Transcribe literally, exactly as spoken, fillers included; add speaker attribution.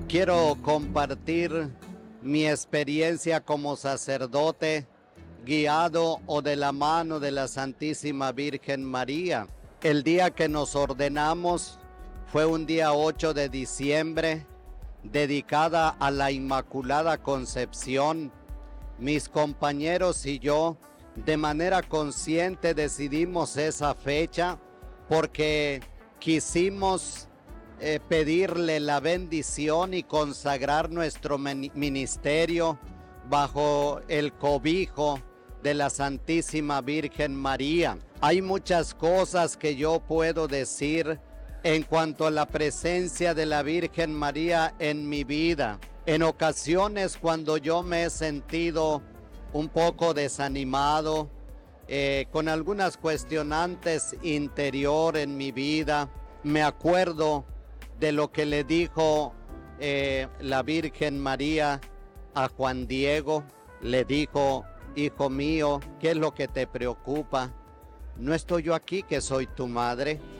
Speaker 1: quiero compartir mi experiencia como sacerdote, guiado o de la mano de la Santísima Virgen María. El día que nos ordenamos fue un día ocho de diciembre, dedicada a la Inmaculada Concepción. Mis compañeros y yo, de manera consciente, decidimos esa fecha porque quisimos eh, pedirle la bendición y consagrar nuestro ministerio bajo el cobijo de la Santísima Virgen María. Hay muchas cosas que yo puedo decir en cuanto a la presencia de la Virgen María en mi vida. En ocasiones, cuando yo me he sentido un poco desanimado, eh, con algunas cuestionantes interior en mi vida, me acuerdo de lo que le dijo eh, la Virgen María a Juan Diego. Le dijo: hijo mío, ¿qué es lo que te preocupa? ¿No estoy yo aquí, que soy tu madre?